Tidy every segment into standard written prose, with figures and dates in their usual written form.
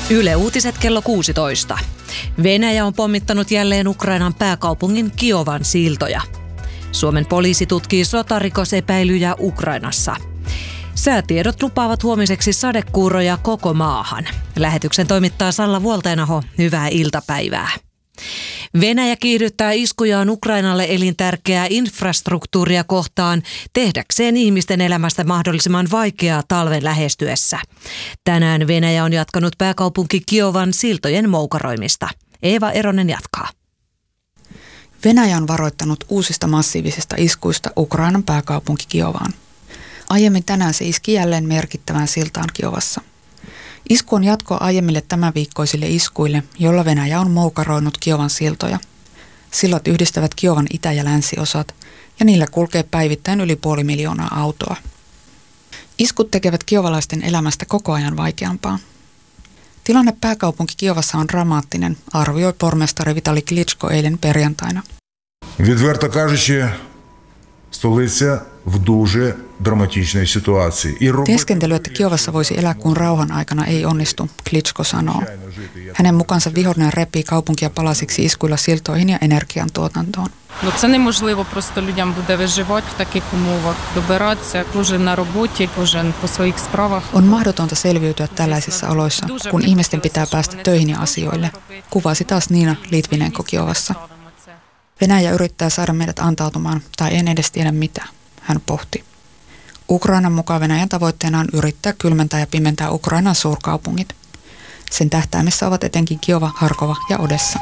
Yle Uutiset kello 16. Venäjä on pommittanut jälleen Ukrainan pääkaupungin Kiovan siltoja. Suomen poliisi tutkii sotarikosepäilyjä Ukrainassa. Säätiedot lupaavat huomiseksi sadekuuroja koko maahan. Lähetyksen toimittaa Salla Vuoltenaho. Hyvää iltapäivää. Venäjä kiihdyttää iskujaan Ukrainalle elintärkeää infrastruktuuria kohtaan tehdäkseen ihmisten elämästä mahdollisimman vaikeaa talven lähestyessä. Tänään Venäjä on jatkanut pääkaupunki Kiovan siltojen moukaroimista. Eeva Eronen jatkaa. Venäjä on varoittanut uusista massiivisista iskuista Ukrainan pääkaupunki Kiovaan. Aiemmin tänään se iski jälleen merkittävään siltaan Kiovassa. Isku on jatkoa aiemmille tämänviikkoisille iskuille, jolla Venäjä on moukaroinut Kiovan siltoja. Sillat yhdistävät Kiovan itä- ja länsiosat, ja niillä kulkee päivittäin yli 500 000 autoa. Iskut tekevät kiovalaisten elämästä koko ajan vaikeampaa. Tilanne pääkaupunki Kiovassa on dramaattinen, arvioi pormestari Vitali Klitschko eilen perjantaina. Відверто кажучи, столиця в дуже драматичній ситуації. Teeskentely, että Kiovassa voisi elää kuin rauhan aikana, ei onnistu, Klitschko sanoo. Hänen mukaansa vihollinen repii kaupunkia palasiksi iskuilla siltoihin ja energiantuotantoon. Це неможливо просто людям буде виживати в таких умовах, добиратися, кожен на роботі, кожен по своїх справах. On mahdotonta selviytyä tällaisissa oloissa, kun ihmisten pitää päästä töihin ja asioille, kuvasi taas Niina Litvinenko Kiovassa. Venäjä yrittää saada meidät antautumaan, tai en edes tiedä mitä, hän pohti. Ukrainan mukaan Venäjän tavoitteena on yrittää kylmentää ja pimentää Ukrainan suurkaupungit. Sen tähtäimessä ovat etenkin Kiova, Harkova ja Odessa.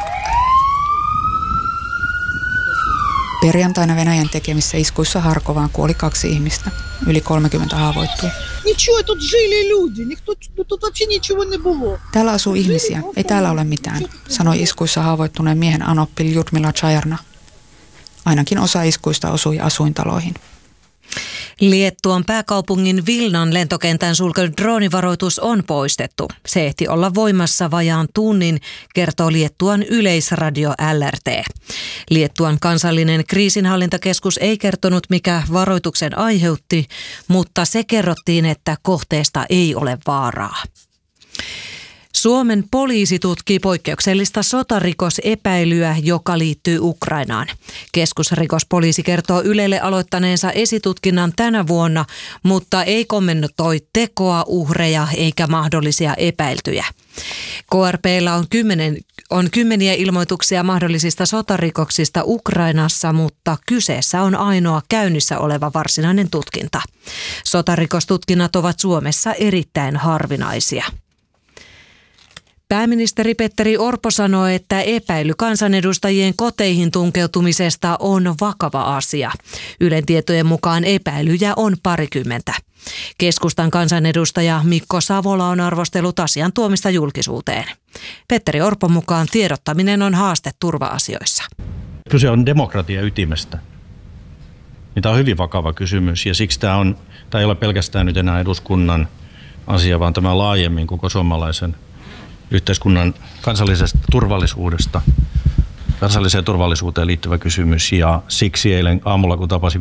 Perjantaina Venäjän tekemissä iskuissa Harkovaan kuoli 2 ihmistä. Yli 30 haavoittui. Täällä asuu ihmisiä, ei täällä ole mitään, sanoi iskuissa haavoittuneen miehen anoppi Ljudmila Chajarna. Ainakin osa iskuista osui asuintaloihin. Liettuan pääkaupungin Vilnan lentokentän sulkenut droonivaroitus on poistettu. Se ehti olla voimassa vajaan tunnin, kertoo Liettuan yleisradio LRT. Liettuan kansallinen kriisinhallintakeskus ei kertonut, mikä varoituksen aiheutti, mutta se kerrottiin, että kohteesta ei ole vaaraa. Suomen poliisi tutkii poikkeuksellista sotarikosepäilyä, joka liittyy Ukrainaan. Keskusrikospoliisi kertoo Ylelle aloittaneensa esitutkinnan tänä vuonna, mutta ei kommentoi tekoa, uhreja eikä mahdollisia epäiltyjä. KRP:llä on kymmeniä ilmoituksia mahdollisista sotarikoksista Ukrainassa, mutta kyseessä on ainoa käynnissä oleva varsinainen tutkinta. Sotarikostutkinnat ovat Suomessa erittäin harvinaisia. Pääministeri Petteri Orpo sanoi, että epäily kansanedustajien koteihin tunkeutumisesta on vakava asia. Ylen tietojen mukaan epäilyjä on 20. Keskustan kansanedustaja Mikko Savola on arvostellut asian tuomista julkisuuteen. Petteri Orpon mukaan tiedottaminen on haaste turva-asioissa. Kyse on demokratian ytimestä. Tämä on hyvin vakava kysymys ja siksi tämä ei ole pelkästään nyt enää eduskunnan asia, vaan tämä laajemmin koko suomalaisen yhteiskunnan kansallisesta turvallisuudesta, kansalliseen turvallisuuteen liittyvä kysymys ja siksi eilen aamulla, kun tapasin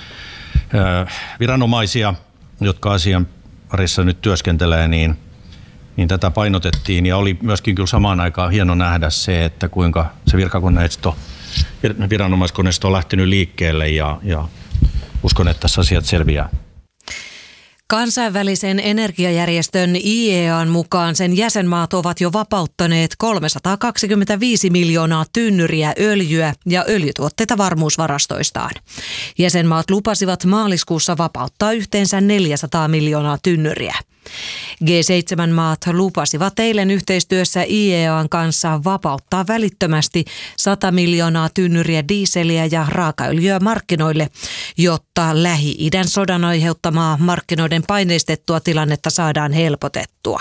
viranomaisia, jotka asian parissa nyt työskentelee, niin tätä painotettiin ja oli myöskin kyllä samaan aikaan hieno nähdä se, että kuinka se viranomaiskoneisto on lähtenyt liikkeelle ja uskon, että tässä asiat selviää. Kansainvälisen energiajärjestön IEA:n mukaan sen jäsenmaat ovat jo vapauttaneet 325 miljoonaa tynnyriä öljyä ja öljytuotteita varmuusvarastoistaan. Jäsenmaat lupasivat maaliskuussa vapauttaa yhteensä 400 miljoonaa tynnyriä. G7-maat lupasivat eilen yhteistyössä IEA:n kanssa vapauttaa välittömästi 100 miljoonaa tynnyriä diiseliä ja raakaöljyä markkinoille, jotta Lähi-idän sodan aiheuttamaa markkinoiden paineistettua tilannetta saadaan helpotettua.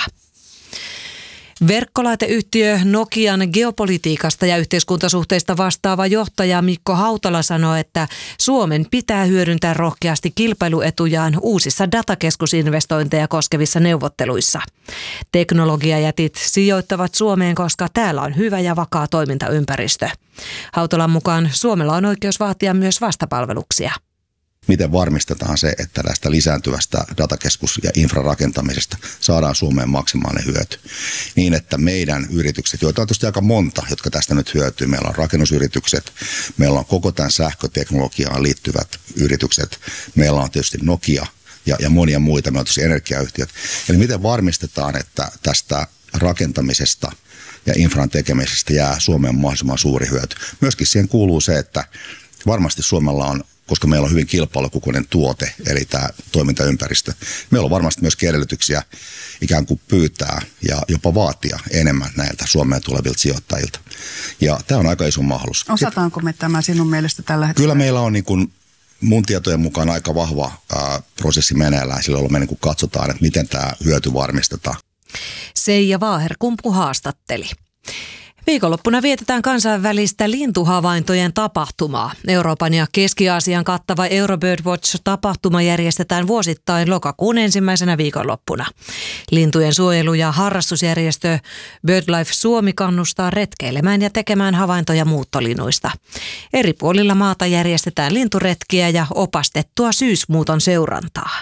Verkkolaiteyhtiö Nokian geopolitiikasta ja yhteiskuntasuhteista vastaava johtaja Mikko Hautala sanoi, että Suomen pitää hyödyntää rohkeasti kilpailuetujaan uusissa datakeskusinvestointeja koskevissa neuvotteluissa. Teknologiajätit sijoittavat Suomeen, koska täällä on hyvä ja vakaa toimintaympäristö. Hautalan mukaan Suomella on oikeus vaatia myös vastapalveluksia. miten varmistetaan se, että tästä lisääntyvästä datakeskus- ja infrarakentamisesta saadaan Suomeen maksimaalinen hyöty. Niin, että meidän yritykset, joita on tietysti aika monta, jotka tästä nyt hyötyy. Meillä on rakennusyritykset, meillä on koko tämän sähköteknologiaan liittyvät yritykset, meillä on tietysti Nokia ja monia muita, meillä on tietysti energiayhtiöt. Eli miten varmistetaan, että tästä rakentamisesta ja infran tekemisestä jää Suomeen mahdollisimman suuri hyöty. Myöskin siihen kuuluu se, että varmasti Suomella on, koska meillä on hyvin kilpailukykyinen tuote, eli tämä toimintaympäristö, meillä on varmasti myös edellytyksiä ikään kuin pyytää ja jopa vaatia enemmän näiltä Suomeen tulevilta sijoittajilta. Ja tämä on aika iso mahdollisuus. Osataanko me tämä sinun mielestä tällä hetkellä? Kyllä meillä on niin kuin mun tietojen mukaan aika vahva prosessi meneillään, silloin me niin kuin katsotaan, että miten tämä hyöty varmistetaan. Seija Vaaherkumpu haastatteli. Viikonloppuna vietetään kansainvälistä lintuhavaintojen tapahtumaa. Euroopan ja Keski-Aasian kattava Eurobirdwatch-tapahtuma järjestetään vuosittain lokakuun ensimmäisenä viikonloppuna. Lintujen suojelu- ja harrastusjärjestö BirdLife Suomi kannustaa retkeilemään ja tekemään havaintoja muuttolinnuista. Eri puolilla maata järjestetään linturetkiä ja opastettua syysmuuton seurantaa.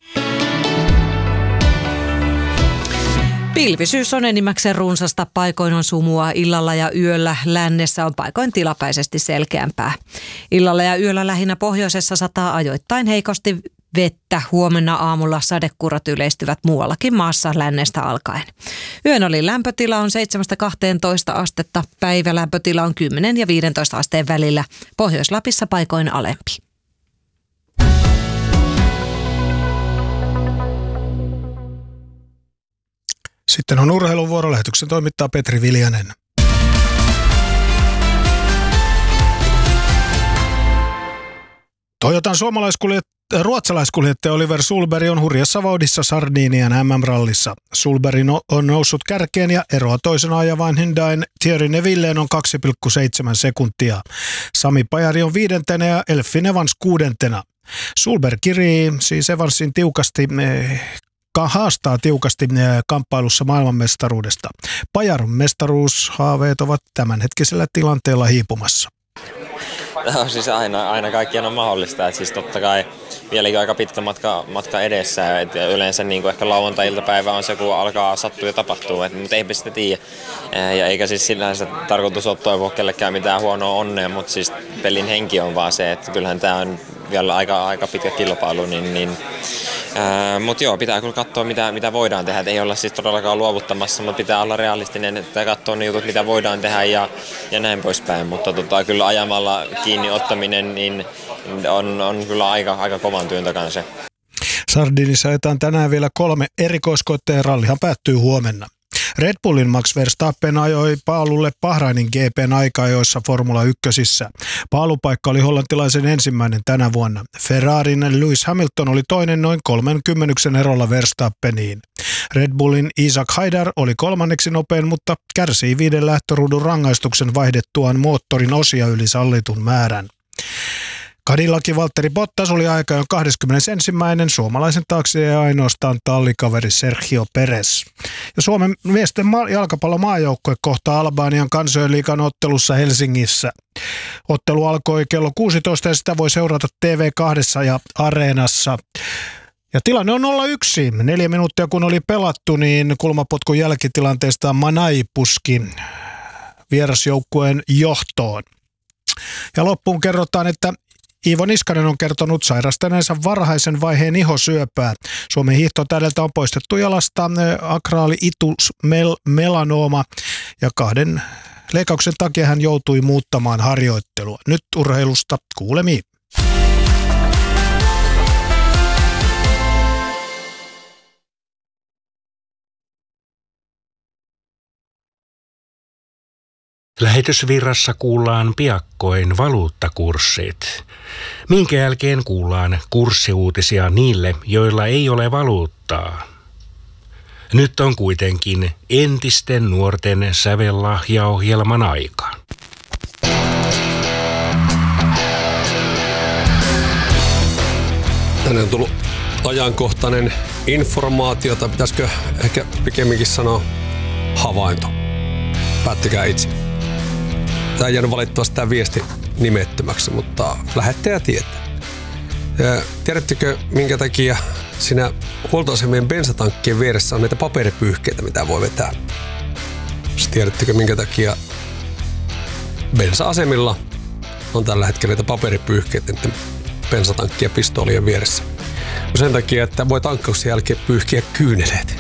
Pilvisyys on enimmäkseen runsasta, paikoin on sumua illalla ja yöllä, lännessä on paikoin tilapäisesti selkeämpää. Illalla ja yöllä lähinnä pohjoisessa sataa ajoittain heikosti vettä, huomenna aamulla sadekuurot yleistyvät muuallakin maassa lännestä alkaen. Yön oli lämpötila on 7-12 astetta, päivälämpötila on 10 ja 15 asteen välillä, Pohjois-Lapissa paikoin alempi. Sitten on urheiluvuoro. Lähetyksen toimittaa Petri Viljanen. Toyotan ruotsalaiskuljettaja Oliver Sulberg on hurjassa vauhdissa Sardinian MM-rallissa. Sulberg on noussut kärkeen ja eroa toisena ajavaan Hyundain Thierry Nevilleen on 2,7 sekuntia. Sami Pajari on 5. ja Elfyn Evans 6. Sulberg kirii siis Evansin haastaa tiukasti kamppailussa maailmanmestaruudesta. Pajaron mestaruushaaveet ovat tämänhetkisellä tilanteella hiipumassa. No, siis aina kaikkien on mahdollista. Et siis totta kai vieläkin aika pitkä matka edessä. Et yleensä niin ehkä lauantai-iltapäivä on se, kun alkaa sattua ja tapahtuu. Mutta eipä sitä tiedä. Ja eikä siis sinänsä tarkoitus ole toivoa kellekään mitään huonoa onnea, mutta siis pelin henki on vaan se, että kyllähän tämä on vielä aika pitkä kilpailu. Mutta joo, pitää kyllä katsoa mitä voidaan tehdä. Et ei olla siis todellakaan luovuttamassa, mutta pitää olla realistinen, että katsoa ne jutut, mitä voidaan tehdä ja näin poispäin. Mutta kyllä ajamalla kiinni ottaminen niin on kyllä aika kovan työn takana se. Sardinissa ajetaan tänään vielä 3 erikoiskoetteen ja rallihan päättyy huomenna. Red Bullin Max Verstappen ajoi paalulle Bahrainin GP:n aika-ajoissa Formula 1:ssä. Paalupaikka oli hollantilaisen ensimmäinen tänä vuonna. Ferrarin Lewis Hamilton oli toinen noin 30 erolla Verstappeniin. Red Bullin Isaac Haidar oli 3. nopein, mutta kärsii 5 lähtöruudun rangaistuksen vaihdettuaan moottorin osia yli sallitun määrän. Cadillacin Valtteri Bottas oli aika 21. Suomalaisen taakse ja ainoastaan tallikaveri Sergio Perez. Ja Suomen miesten jalkapallomaajoukkue kohtaa Albanian kansainliigan ottelussa Helsingissä. Ottelu alkoi kello 16 ja sitä voi seurata TV2 ja Areenassa. Ja tilanne on 0-1. 4 minuuttia kun oli pelattu, niin kulmapotkun jälkitilanteesta Manai puski vierasjoukkueen johtoon. Ja loppuun kerrotaan, että Iivo Niskanen on kertonut sairastaneensa varhaisen vaiheen ihosyöpää. Suomen hiihtotähdeltä on poistettu jalasta akraali itus melanooma ja 2 leikkauksen takia hän joutui muuttamaan harjoittelua. Nyt urheilusta kuulemiin. Lähetysvirrassa kuullaan piakkoin valuuttakurssit, minkä jälkeen kuullaan kurssiuutisia niille, joilla ei ole valuuttaa. Nyt on kuitenkin entisten nuorten sävellahjaohjelman aika. Tänne on tullut ajankohtainen informaatio, tai pitäisikö ehkä pikemminkin sanoa havainto. Päättikää itse. Tämä ei jäänyt valitettavasti tämä viesti nimettömäksi, mutta lähettäjä tietää. Tiedättekö, minkä takia siinä huoltoasemien bensatankkien vieressä on näitä paperipyyhkeitä, mitä voi vetää? Tiedättekö, minkä takia bensa-asemilla on tällä hetkellä näitä paperipyyhkeitä bensatankkien pistoolien vieressä? Sen takia, että voi tankkauksen jälkeen pyyhkiä kyyneleet.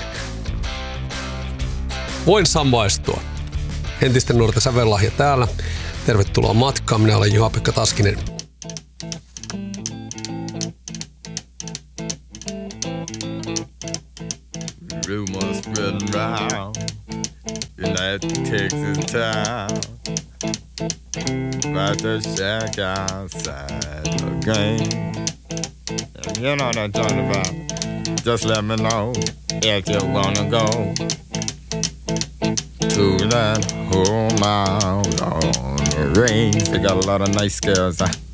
Voin samaistua. Entisten nuorten sävellahja täällä. Tervetuloa matkaan. Minä olen Juha-Pekka Taskinen. Rumors spreading round United Texas town about the shack outside the game. You know what I'm talking about. Just let me know if you wanna go to that home out on the range. They got a lot of nice girls.